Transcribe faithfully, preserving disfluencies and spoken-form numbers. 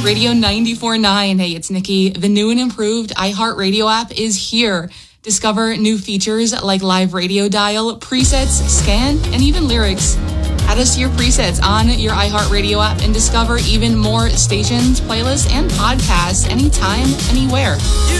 Radio ninety-four point nine. Hey, it's Nikki. The new and improved iHeartRadio app is here. Discover new features like live radio dial, presets, scan, and even lyrics. Add us to your presets on your iHeartRadio app and discover even more stations, playlists, and podcasts anytime, anywhere.